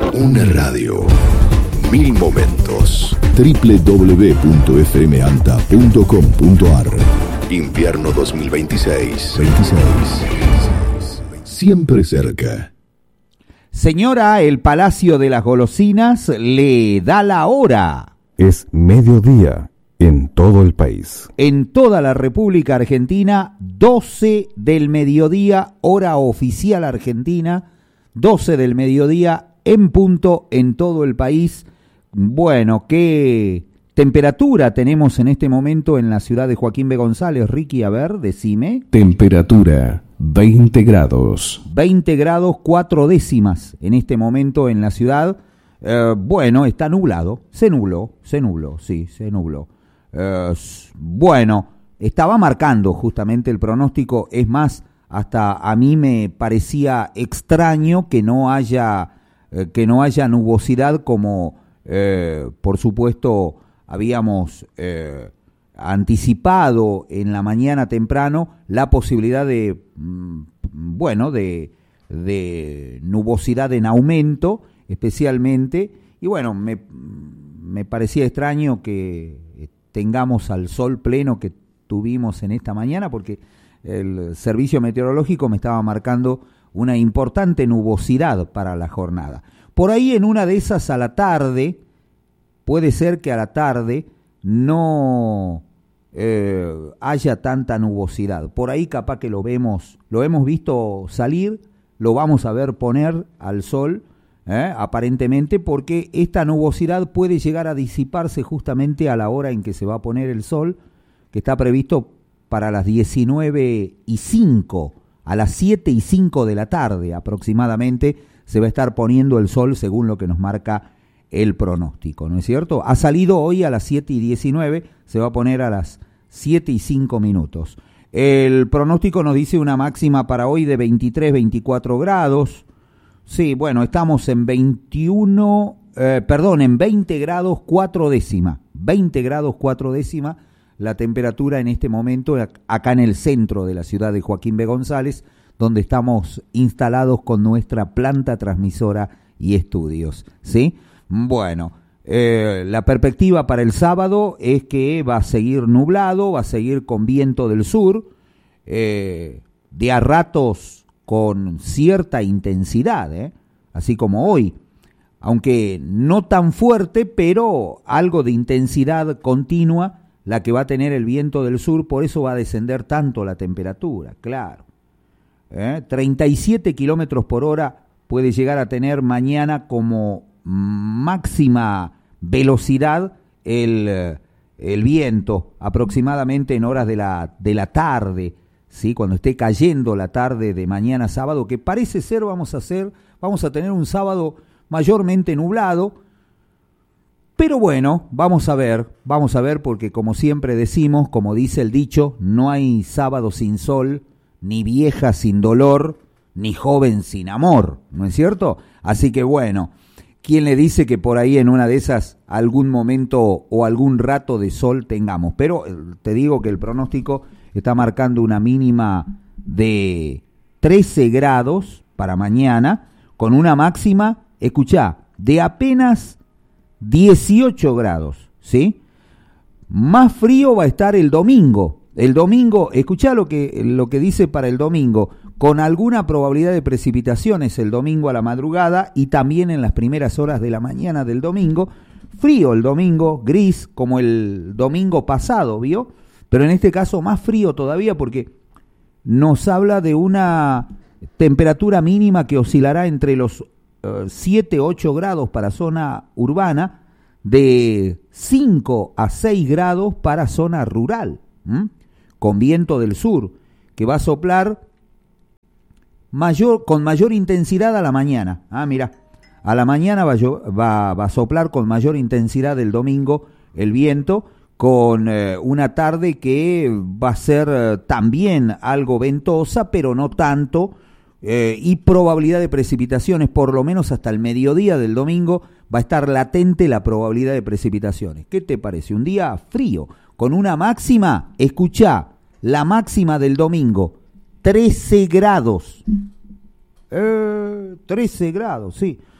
Una radio. 1000 momentos. www.fmanta.com.ar. Invierno 2026. Siempre cerca. Señora, el Palacio de las Golosinas le da la hora. Es mediodía en todo el país. En toda la República Argentina, 12 del mediodía, hora oficial argentina, 12 del mediodía en punto en todo el país. Bueno, ¿qué temperatura tenemos en este momento en la ciudad de Joaquín B. González? Ricky, a ver, decime. Temperatura 20 grados. 20 grados 4 décimas en este momento en la ciudad. Bueno, está nublado, se nubló, sí, se nubló. Bueno, estaba marcando justamente el pronóstico, es más, hasta a mí me parecía extraño que no haya nubosidad como, por supuesto, habíamos anticipado en la mañana temprano la posibilidad de nubosidad en aumento, especialmente, y bueno, me parecía extraño que tengamos al sol pleno que tuvimos en esta mañana, porque el servicio meteorológico me estaba marcando una importante nubosidad para la jornada. Por ahí en una de esas a la tarde, puede ser que a la tarde no haya tanta nubosidad. Por ahí capaz que lo hemos visto salir, lo vamos a ver poner al sol, aparentemente, porque esta nubosidad puede llegar a disiparse justamente a la hora en que se va a poner el sol, que está previsto para las 19:05, a las 7:05 de la tarde aproximadamente, se va a estar poniendo el sol según lo que nos marca el pronóstico, ¿no es cierto? Ha salido hoy a las 7:19, se va a poner a las 7:05. El pronóstico nos dice una máxima para hoy de 23-24 grados. Sí, bueno, estamos en 20 grados 4 décimas. 20 grados 4 décimas la temperatura en este momento acá en el centro de la ciudad de Joaquín B. González, donde estamos instalados con nuestra planta transmisora y estudios, ¿sí? Bueno, la perspectiva para el sábado es que va a seguir nublado, va a seguir con viento del sur, de a ratos con cierta intensidad, así como hoy, aunque no tan fuerte, pero algo de intensidad continua la que va a tener el viento del sur, por eso va a descender tanto la temperatura, claro. 37 kilómetros por hora puede llegar a tener mañana como máxima velocidad el viento, aproximadamente en horas de la tarde, ¿sí? Cuando esté cayendo la tarde de mañana sábado, que parece ser vamos a tener un sábado mayormente nublado, pero bueno, vamos a ver, porque como siempre decimos, como dice el dicho, no hay sábado sin sol, ni vieja sin dolor, ni joven sin amor, ¿no es cierto? Así que bueno, ¿quién le dice que por ahí en una de esas algún momento o algún rato de sol tengamos? Pero te digo que el pronóstico está marcando una mínima de 13 grados para mañana, con una máxima, escuchá, de apenas 18 grados, ¿sí? Más frío va a estar el domingo. El domingo, escuchá lo que dice para el domingo, con alguna probabilidad de precipitaciones el domingo a la madrugada y también en las primeras horas de la mañana del domingo. Frío el domingo, gris, como el domingo pasado, ¿vio? Pero en este caso más frío todavía porque nos habla de una temperatura mínima que oscilará entre los 7-8 grados para zona urbana, de 5 a 6 grados para zona rural, con viento del sur, que va a soplar con mayor intensidad a la mañana. Mira, a la mañana va a soplar con mayor intensidad el domingo el viento, con una tarde que va a ser también algo ventosa, pero no tanto, y probabilidad de precipitaciones, por lo menos hasta el mediodía del domingo, va a estar latente la probabilidad de precipitaciones. ¿Qué te parece? Un día frío, con una máxima, escuchá, la máxima del domingo, 13 grados. 13 grados, sí.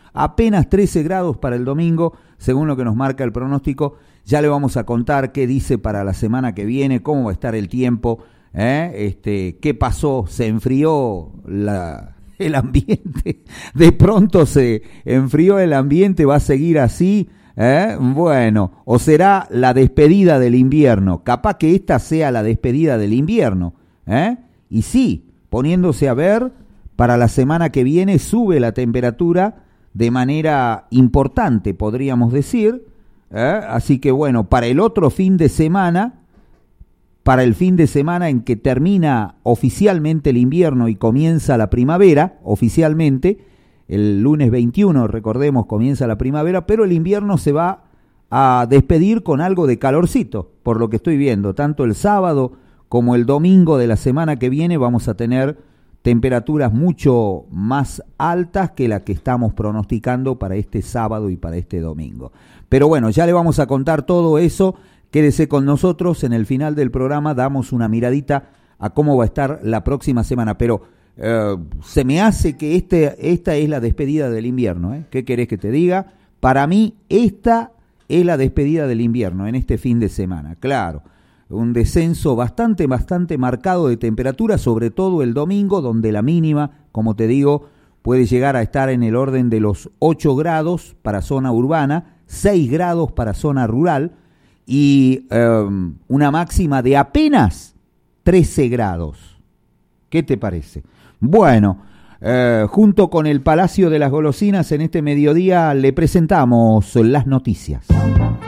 apenas 13 grados para el domingo, según lo que nos marca el pronóstico. Ya le vamos a contar qué dice para la semana que viene, cómo va a estar el tiempo, qué pasó, se enfrió el ambiente, de pronto se enfrió el ambiente, va a seguir así, bueno, o será la despedida del invierno, capaz que esta sea la despedida del invierno, y sí, poniéndose a ver, para la semana que viene sube la temperatura de manera importante, podríamos decir, así que bueno, para el otro fin de semana, para el fin de semana en que termina oficialmente el invierno y comienza la primavera, oficialmente, el lunes 21, recordemos, comienza la primavera, pero el invierno se va a despedir con algo de calorcito, por lo que estoy viendo, tanto el sábado como el domingo de la semana que viene vamos a tener temperaturas mucho más altas que las que estamos pronosticando para este sábado y para este domingo. Pero bueno, ya le vamos a contar todo eso. Quédese con nosotros, en el final del programa damos una miradita a cómo va a estar la próxima semana, pero se me hace que esta es la despedida del invierno, ¿Qué querés que te diga? Para mí esta es la despedida del invierno en este fin de semana, claro, un descenso bastante marcado de temperatura, sobre todo el domingo, donde la mínima, como te digo, puede llegar a estar en el orden de los 8 grados para zona urbana, 6 grados para zona rural, y una máxima de apenas 13 grados. ¿Qué te parece? Bueno, junto con el Palacio de las Golosinas en este mediodía le presentamos las noticias.